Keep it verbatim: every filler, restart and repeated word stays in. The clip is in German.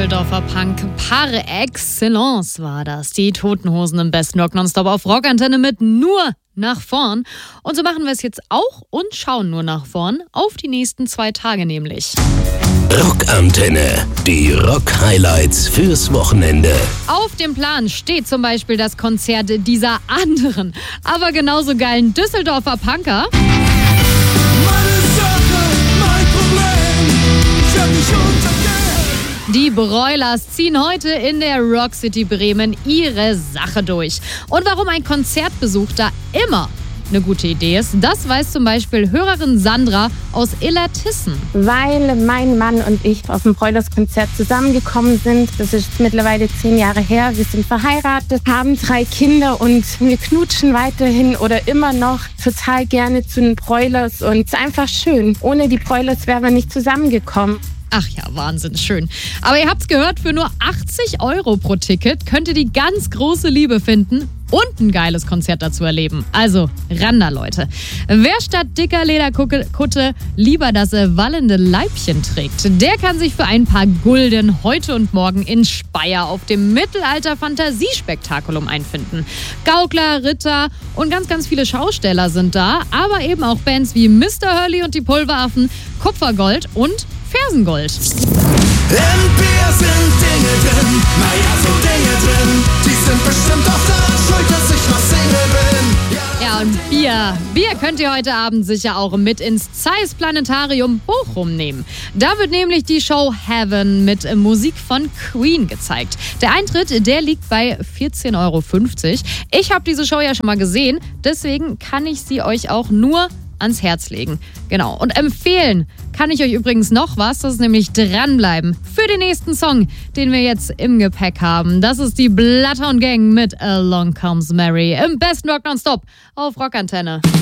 Düsseldorfer Punk par excellence war das. Die Toten Hosen im besten Rock nonstop auf Rockantenne mit nur nach vorn. Und so machen wir es jetzt auch und schauen nur nach vorn auf die nächsten zwei Tage nämlich. Rockantenne, die Rock-Highlights fürs Wochenende. Auf dem Plan steht zum Beispiel das Konzert dieser anderen, aber genauso geilen Düsseldorfer Punker. Meine Sache, mein Problem, ich hab mich untergehen. Die Broilers ziehen heute in der Rock City Bremen ihre Sache durch. Und warum ein Konzertbesuch da immer eine gute Idee ist, das weiß zum Beispiel Hörerin Sandra aus Illertissen. Weil mein Mann und ich auf dem Broilers-Konzert zusammengekommen sind. Das ist mittlerweile zehn Jahre her. Wir sind verheiratet, haben drei Kinder und wir knutschen weiterhin oder immer noch total gerne zu den Broilers. Und es ist einfach schön. Ohne die Broilers wären wir nicht zusammengekommen. Ach ja, Wahnsinn, schön. Aber ihr habt's gehört, für nur achtzig Euro pro Ticket könnt ihr die ganz große Liebe finden und ein geiles Konzert dazu erleben. Also, ran da, Leute. Wer statt dicker Lederkutte lieber das wallende Leibchen trägt, der kann sich für ein paar Gulden heute und morgen in Speyer auf dem Mittelalter-Fantasiespektakulum einfinden. Gaukler, Ritter und ganz, ganz viele Schausteller sind da, aber eben auch Bands wie Mister Hurley und die Pulveraffen, Kupfergold und Fersengold. Im Bier sind Dinge drin, naja, so Dinge drin, die sind bestimmt auch daran schuld, dass ich noch Single bin. Ja, Ja, und Bier. Bier könnt ihr heute Abend sicher auch mit ins Zeiss Planetarium Bochum nehmen. Da wird nämlich die Show Heaven mit Musik von Queen gezeigt. Der Eintritt, der liegt bei vierzehn Euro fünfzig. Ich habe diese Show ja schon mal gesehen, deswegen kann ich sie euch auch nur ans Herz legen. Genau. Und empfehlen kann ich euch übrigens noch was, das ist nämlich dranbleiben für den nächsten Song, den wir jetzt im Gepäck haben. Das ist die Bloodhound Gang mit Along Comes Mary im besten Rock Nonstop auf Rockantenne.